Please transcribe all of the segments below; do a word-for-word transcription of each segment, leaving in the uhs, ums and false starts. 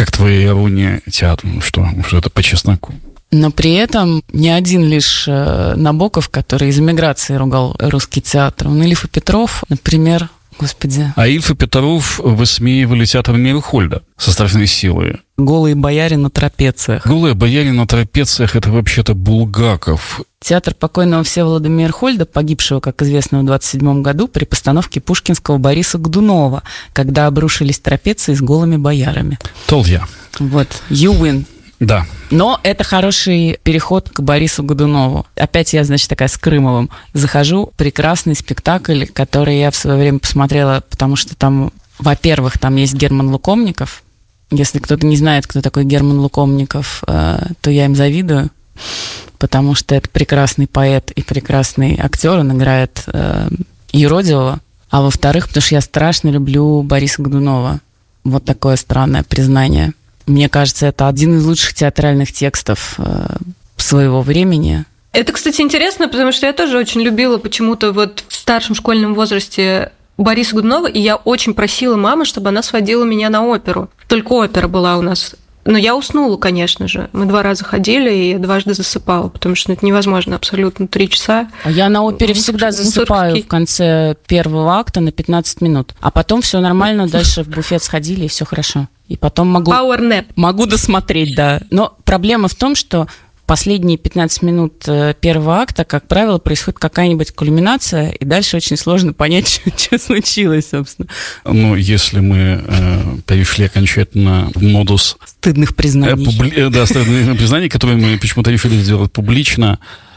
как твоя ирония театра, что, что это по чесноку. Но при этом не один лишь Набоков, который из эмиграции ругал русский театр. Он Ильф и Петров, например, господи. А Ильф и Петров высмеивали театр Мейерхольда со страшной силой. «Голые бояре на трапециях». «Голые бояре на трапециях» — это вообще-то Булгаков. Театр покойного Всеволода Мейерхольда, погибшего, как известно, в двадцать седьмом году при постановке пушкинского Бориса Годунова, когда обрушились трапеции с голыми боярами. Толья. Вот, you win. Да. Но это хороший переход к Борису Годунову. Опять я, значит, такая с Крымовым. Захожу, прекрасный спектакль, который я в свое время посмотрела, потому что там, во-первых, там есть Герман Лукомников. Если кто-то не знает, кто такой Герман Лукомников, то я им завидую, потому что это прекрасный поэт и прекрасный актер. Он играет Юродивого. А во-вторых, потому что я страшно люблю Бориса Годунова. Вот такое странное признание. Мне кажется, это один из лучших театральных текстов э, своего времени. Это, кстати, интересно, потому что я тоже очень любила почему-то вот в старшем школьном возрасте Бориса Годунова, и я очень просила маму, чтобы она сводила меня на оперу. Только опера была у нас. Но я уснула, конечно же. Мы два раза ходили, и я дважды засыпала, потому что это невозможно абсолютно три часа. А я на опере всегда засыпаю в конце первого акта на пятнадцать минут. А потом все нормально, дальше в буфет сходили, и все хорошо. И потом могу, могу досмотреть, да. Но проблема в том, что в последние пятнадцать минут первого акта, как правило, происходит какая-нибудь кульминация, и дальше очень сложно понять, что, что случилось, собственно. Ну, если мы э, перешли окончательно в модус... Стыдных признаний. Э, публи... Да, стыдных признаний, которые мы почему-то решили сделать публично,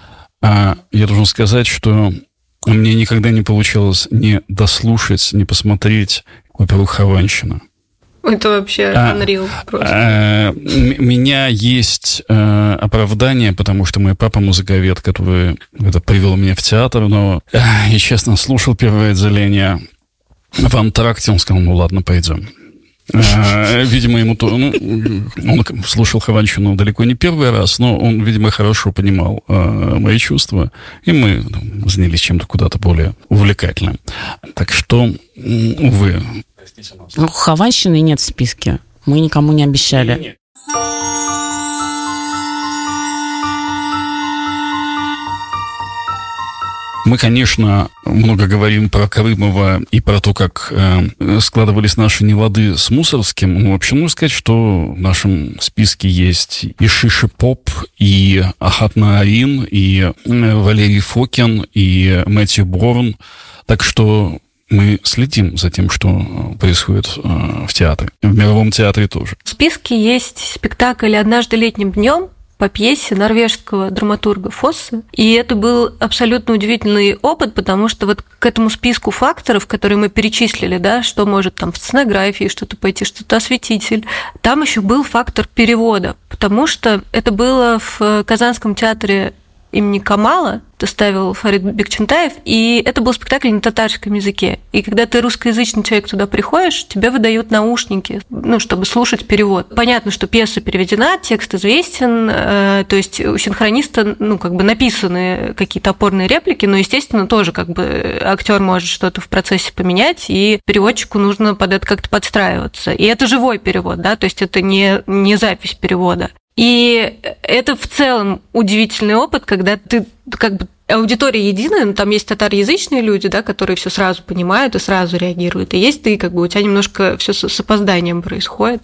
э, я должен сказать, что мне никогда не получалось ни дослушать, ни посмотреть оперу «Хованщина». Это вообще unreal а, просто. А, у меня есть а, оправдание, потому что мой папа музыковед, который это, привел меня в театр, но а, я, честно, слушал первое отделение в антракте, он сказал, ну ладно, пойдем. А, видимо, ему то, ну, он слушал Хованщину далеко не первый раз, но он, видимо, хорошо понимал а, мои чувства, и мы ну, занялись чем-то куда-то более увлекательным. Так что, увы. Ну, Хованщины нет в списке. Мы никому не обещали. Нет. Мы, конечно, много говорим про Крымова и про то, как э, складывались наши нелады с Мусоргским. Ну, вообще, можно сказать, что в нашем списке есть и Шиши Поп, и Ахат Наарин, и Валерий Фокин, и Мэтью Борн. Так что мы следим за тем, что происходит в театре, в мировом театре тоже. В списке есть спектакль «Однажды летним днем» по пьесе норвежского драматурга Фоссе. И это был абсолютно удивительный опыт, потому что вот к этому списку факторов, которые мы перечислили, да, что может там в сценографии что-то пойти, что-то осветитель, там еще был фактор перевода, потому что это было в Казанском театре имени Камала, это ставил Фарид Бекчентаев, и это был спектакль на татарском языке. И когда ты русскоязычный человек туда приходишь, тебе выдают наушники, ну, чтобы слушать перевод. Понятно, что пьеса переведена, текст известен, э, то есть у синхрониста, ну, как бы написаны какие-то опорные реплики, но, естественно, тоже как бы актер может что-то в процессе поменять, и переводчику нужно под это как-то подстраиваться. И это живой перевод, да, то есть это не, не запись перевода. И это в целом удивительный опыт, когда ты как бы аудитория единая, но там есть татароязычные люди, да, которые все сразу понимают и сразу реагируют. И есть ты, как бы у тебя немножко все с опозданием происходит.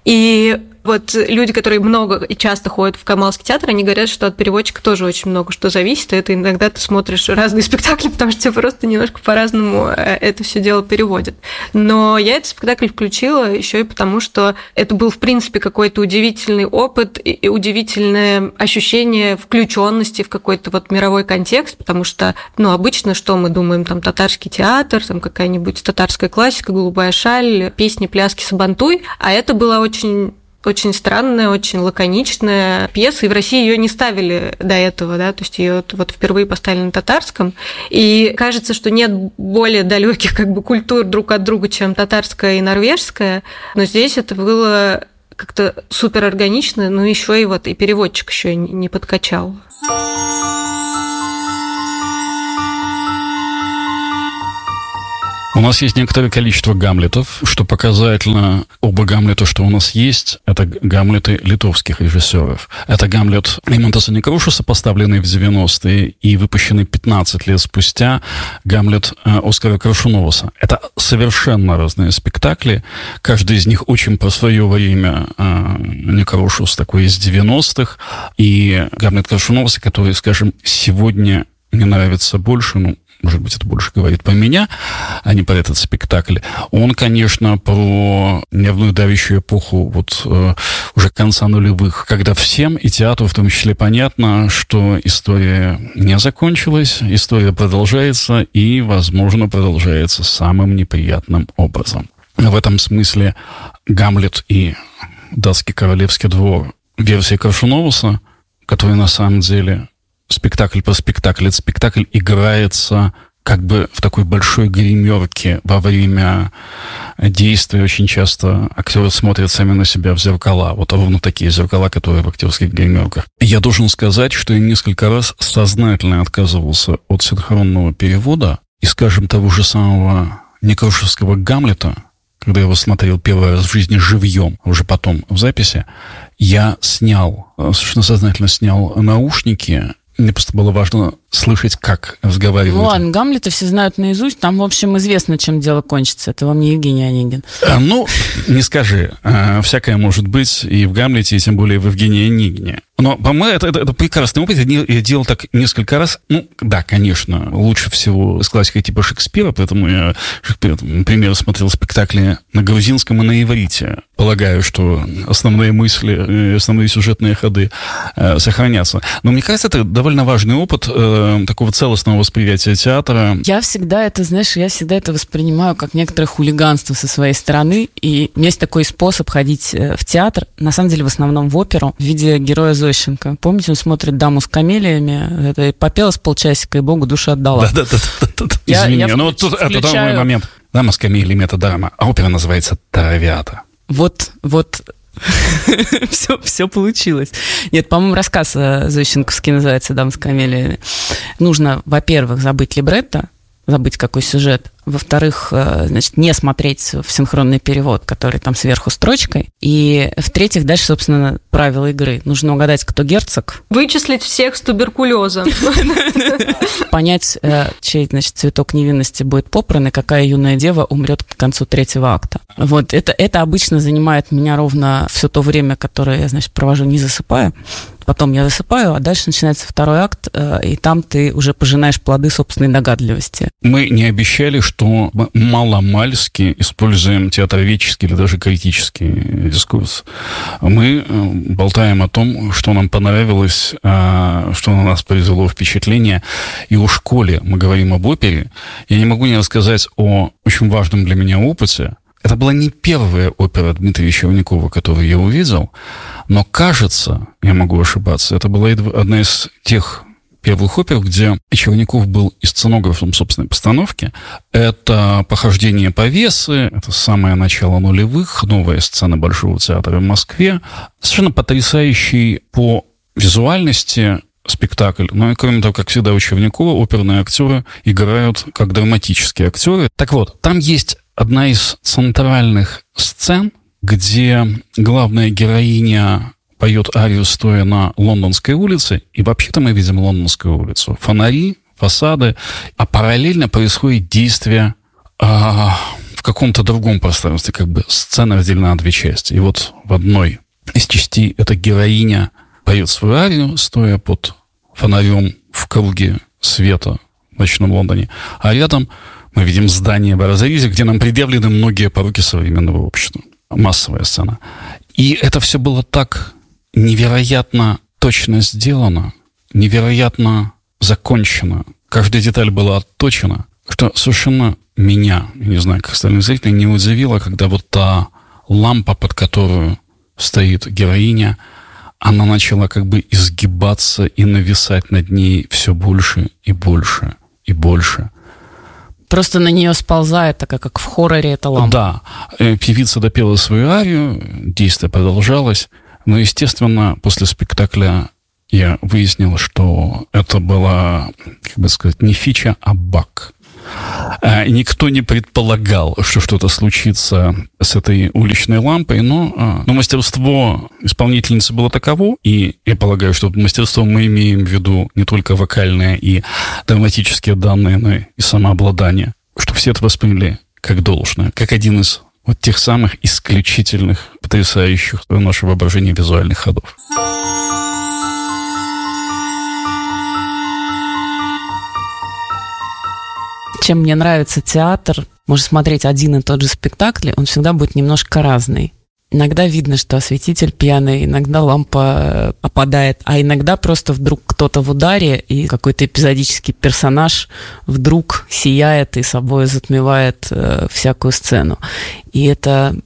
И вот люди, которые много и часто ходят в Камалский театр, они говорят, что от переводчика тоже очень много что зависит. И это иногда ты смотришь разные спектакли, потому что тебе просто немножко по-разному это все дело переводят. Но я этот спектакль включила еще и потому, что это был, в принципе, какой-то удивительный опыт и удивительное ощущение включенности в какой-то вот мировой контекст, потому что, ну, обычно что мы думаем, там, татарский театр, там, какая-нибудь татарская классика, голубая шаль, песни, пляски, сабантуй, а это была очень очень странная, очень лаконичная пьеса, и в России ее не ставили до этого, да, то есть ее вот впервые поставили на татарском, и кажется, что нет более далеких как бы культур друг от друга, чем татарская и норвежская, но здесь это было как-то супер органично, но еще и вот и переводчик еще не подкачал. У нас есть некоторое количество гамлетов, что показательно. Оба гамлета, что у нас есть, это гамлеты литовских режиссеров. Это гамлет Эймонтаса Некрушеса, поставленный в девяностые и выпущенный пятнадцать лет спустя, гамлет Оскара Коршуноваса. Это совершенно разные спектакли. Каждый из них очень по свое время. Некрушес такой из девяностых, и гамлет Коршуноваса, который, скажем, сегодня мне нравится больше, ну, может быть, это больше говорит про меня, а не про этот спектакль. Он, конечно, про нервную давящую эпоху вот э, уже конца нулевых, когда всем, и театру в том числе, понятно, что история не закончилась, история продолжается и, возможно, продолжается самым неприятным образом. В этом смысле «Гамлет» и «Датский королевский двор» версия Коршуноваса, который на самом деле... Спектакль по спектаклю. Этот спектакль играется как бы в такой большой гримерке во время действия. Очень часто актеры смотрят сами на себя в зеркала. Вот ровно такие зеркала, которые в актерских гримерках. Я должен сказать, что я несколько раз сознательно отказывался от синхронного перевода. И, скажем, того же самого Некрушевского «Гамлета», когда я его смотрел первый раз в жизни живьем, уже потом в записи, я снял, совершенно сознательно снял наушники. Мне просто было важно слышать, как разговаривают. Ну ладно, Гамлета все знают наизусть. Там, в общем, известно, чем дело кончится. Это вам не Евгений Онегин. А, ну, не скажи. А, всякое может быть и в Гамлете, и тем более в Евгении Онегине. Но, по-моему, это, это, это прекрасный опыт. Я делал так несколько раз. Ну, да, конечно, лучше всего с классикой типа Шекспира, поэтому я, Шекспир, например, смотрел спектакли на грузинском и на иврите. Полагаю, что основные мысли, основные сюжетные ходы э, сохранятся. Но мне кажется, это довольно важный опыт э, такого целостного восприятия театра. Я всегда это, знаешь, я всегда это воспринимаю как некоторое хулиганство со своей стороны. И у меня есть такой способ ходить в театр, на самом деле в основном в оперу, в виде героя Зощенко. Помните, он смотрит «Даму с камелиями», это попела с полчасика и Богу душу отдала. Да-да-да. Извини, ну вот тут это мой момент. «Дама с камелиями» — это драма, а опера называется «Травиата». Вот, вот, все, все получилось. Нет, по-моему, рассказ Зощенковский называется «Дама с камелиями». Нужно, во-первых, забыть либретто, забыть какой сюжет. Во-вторых, значит, не смотреть в синхронный перевод, который там сверху строчкой. И в-третьих, дальше, собственно, правила игры. Нужно угадать, кто герцог. Вычислить всех с туберкулезом. Понять, чей, значит, цветок невинности будет попран, и какая юная дева умрет к концу третьего акта. Вот, это, это обычно занимает меня ровно все то время, которое я, значит, провожу не засыпая. Потом я засыпаю, а дальше начинается второй акт, и там ты уже пожинаешь плоды собственной догадливости. Мы не обещали, что мы маломальски используем театроведческий или даже критический дискурс. Мы болтаем о том, что нам понравилось, что на нас произвело впечатление. И о школе мы говорим об опере. Я не могу не рассказать о очень важном для меня опыте. Это была не первая опера Дмитрия Чернякова, которую я увидел, но, кажется, я могу ошибаться, это была одна из тех первых опер, где Черняков был и сценографом собственной постановки. Это «Похождение повесы», это самое начало нулевых, новая сцена Большого театра в Москве. Совершенно потрясающий по визуальности спектакль. Ну и кроме того, как всегда у Чернякова, оперные актеры играют как драматические актеры. Так вот, там есть одна из центральных сцен, где главная героиня поет арию, стоя на Лондонской улице, и вообще-то мы видим Лондонскую улицу. Фонари, фасады, а параллельно происходит действие а, в каком-то другом пространстве, как бы сцена разделена на две части. И вот в одной из частей эта героиня поет свою арию, стоя под фонарем в круге света в ночном Лондоне, а рядом мы видим здание в разрезе, где нам предъявлены многие пороки современного общества. Массовая сцена. И это все было так невероятно точно сделано, невероятно закончено. Каждая деталь была отточена, что совершенно меня, не знаю, как остальных зрителей, не удивило, когда вот та лампа, под которую стоит героиня, она начала как бы изгибаться и нависать над ней все больше и больше и больше. Просто на нее сползает, такая, как в хорроре, эта лампа. Да. Певица допела свою арию, действие продолжалось. Но, естественно, после спектакля я выяснил, что это была, как бы сказать, не фича, а баг. И никто не предполагал, что что-то случится с этой уличной лампой, но, но мастерство исполнительницы было таково, и я полагаю, что мастерство мы имеем в виду не только вокальные и драматические данные, но и самообладание, что все это восприняли как должное, как один из вот тех самых исключительных, потрясающих в наше воображение визуальных ходов. Чем мне нравится театр, можно смотреть один и тот же спектакль, он всегда будет немножко разный. Иногда видно, что осветитель пьяный, иногда лампа опадает, а иногда просто вдруг кто-то в ударе, и какой-то эпизодический персонаж вдруг сияет и собой затмевает э, всякую сцену. И это,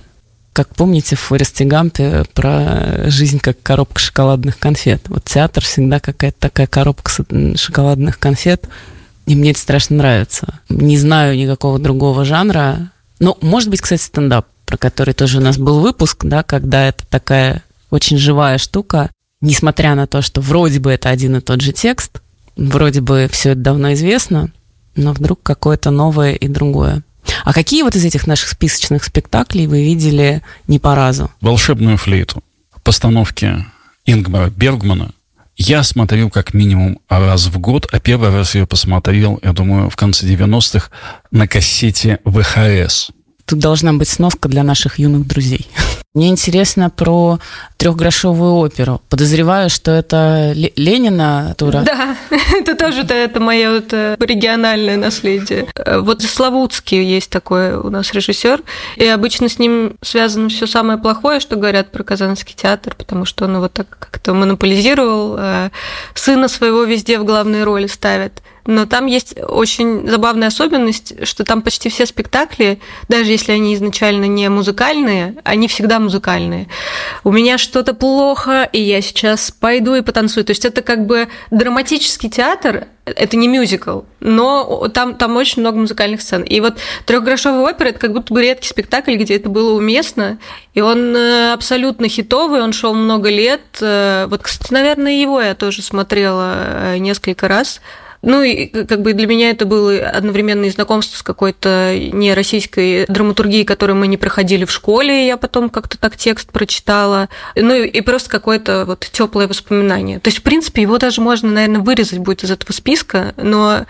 как помните в Форесте Гампе про жизнь как коробка шоколадных конфет. Вот театр всегда какая-то такая коробка шоколадных конфет, и мне это страшно нравится. Не знаю никакого другого жанра. Ну, может быть, кстати, стендап, про который тоже у нас был выпуск, да, когда это такая очень живая штука, несмотря на то, что вроде бы это один и тот же текст, вроде бы все это давно известно, но вдруг какое-то новое и другое. А какие вот из этих наших списочных спектаклей вы видели не по разу? «Волшебную флейту», постановки Ингмара Бергмана, я смотрел как минимум раз в год, а первый раз я посмотрел, я думаю, в конце девяностых на кассете вэ ха эс. Тут должна быть сноска для наших юных друзей. Мне интересно про трехгрошовую оперу. Подозреваю, что это Ленина тура. Да, это тоже это мое вот региональное наследие. Вот Славутский есть такой у нас режиссер, и обычно с ним связано все самое плохое, что говорят про Казанский театр, потому что он его так как-то монополизировал, сына своего везде в главные роли ставит. Но там есть очень забавная особенность, что там почти все спектакли, даже если они изначально не музыкальные, они всегда музыкальные. У меня что-то плохо, и я сейчас пойду и потанцую. То есть это как бы драматический театр, это не мюзикл, но там, там очень много музыкальных сцен. И вот «Трехгрошовая опера» — это как будто бы редкий спектакль, где это было уместно, и он абсолютно хитовый, он шел много лет. Вот, кстати, наверное, его я тоже смотрела несколько раз. Ну, и как бы для меня это было одновременно и знакомство с какой-то нероссийской драматургией, которую мы не проходили в школе, я потом как-то так текст прочитала. Ну, и просто какое-то вот теплое воспоминание. То есть, в принципе, его даже можно, наверное, вырезать будет из этого списка, но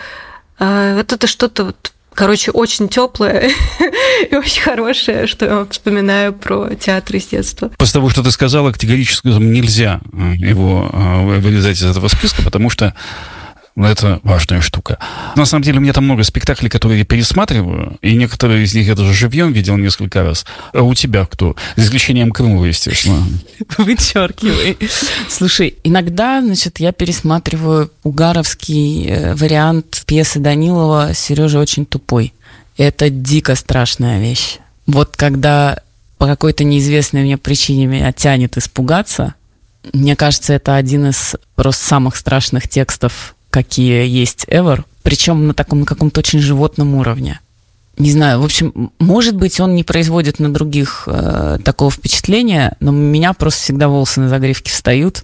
э, вот это что-то вот, короче, очень теплое и очень хорошее, что я вспоминаю про театр из детства. После того, что ты сказала, категорически нельзя его вырезать из этого списка, потому что это важная штука. На самом деле, у меня там много спектаклей, которые я пересматриваю, и некоторые из них я даже живьем видел несколько раз. А у тебя кто? За исключением Крымова, естественно. Вычеркивай. Слушай, иногда, значит, я пересматриваю угаровский вариант пьесы Данилова «Сережа очень тупой». Это дико страшная вещь. Вот когда по какой-то неизвестной мне причине меня тянет испугаться, мне кажется, это один из просто самых страшных текстов, какие есть ever, причем на таком на каком-то очень животном уровне. Не знаю, в общем, может быть, он не производит на других э, такого впечатления, но у меня просто всегда волосы на загривке встают,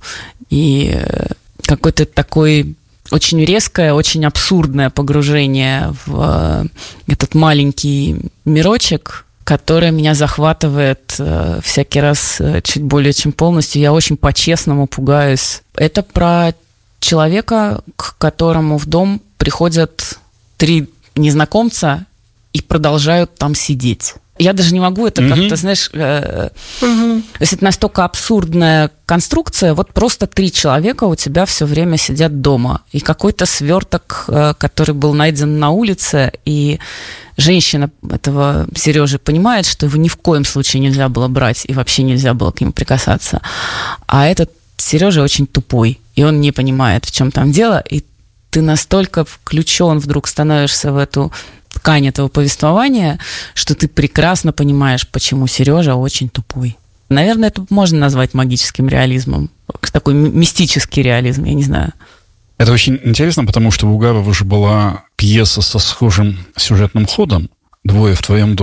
и э, какое-то такое очень резкое, очень абсурдное погружение в э, этот маленький мирочек, которое меня захватывает э, всякий раз э, чуть более чем полностью. Я очень по-честному пугаюсь. Это про человека, к которому в дом приходят три незнакомца и продолжают там сидеть. Я даже не могу это mm-hmm. как-то, знаешь... Э, mm-hmm. То есть это настолько абсурдная конструкция, вот просто три человека у тебя все время сидят дома. И какой-то сверток, э, который был найден на улице, и женщина этого Сережи понимает, что его ни в коем случае нельзя было брать, и вообще нельзя было к нему прикасаться. А этот Сережа очень тупой, и он не понимает, в чем там дело, и ты настолько включен вдруг становишься в эту ткань этого повествования, что ты прекрасно понимаешь, почему Сережа очень тупой. Наверное, это можно назвать магическим реализмом, такой мистический реализм, я не знаю. Это очень интересно, потому что у Угарова уже была пьеса со схожим сюжетным ходом «Двое в твоем доме».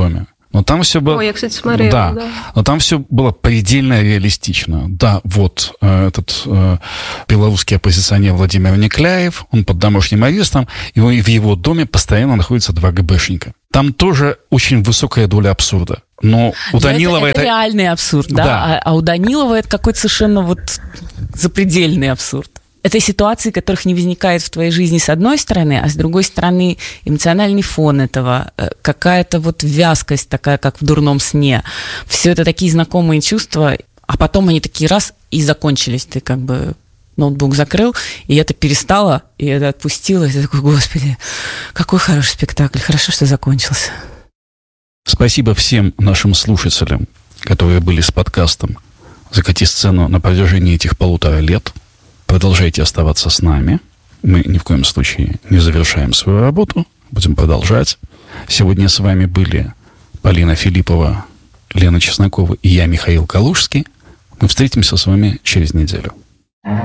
Но там все было... Ой, я, кстати, смотрела, да. да. Но там все было предельно реалистично. Да, вот э, этот э, белорусский оппозиционер Владимир Некляев, он под домашним арестом, и в его доме постоянно находятся два ГБшника. Там тоже очень высокая доля абсурда. Но у Данилова это, это... Это реальный абсурд, да? да. А, а у Данилова это какой-то совершенно вот запредельный абсурд. Это ситуации, которых не возникает в твоей жизни с одной стороны, а с другой стороны эмоциональный фон этого, какая-то вот вязкость такая, как в дурном сне. Все это такие знакомые чувства, а потом они такие раз и закончились. Ты как бы ноутбук закрыл, и это перестало, и это отпустило, и ты такой, господи, какой хороший спектакль, хорошо, что закончился. Спасибо всем нашим слушателям, которые были с подкастом «Закати сцену» на протяжении этих полутора лет. Продолжайте оставаться с нами. Мы ни в коем случае не завершаем свою работу. Будем продолжать. Сегодня с вами были Полина Филиппова, Лена Чеснокова и я, Михаил Калужский. Мы встретимся с вами через неделю.